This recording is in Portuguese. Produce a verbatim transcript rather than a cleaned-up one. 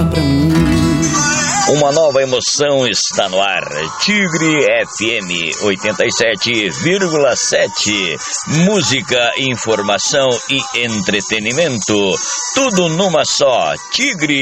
dá pra mim. Uma nova emoção está no ar. Tigre F M oitenta e sete vírgula sete. Música, informação e entretenimento. Tudo numa só. Tigre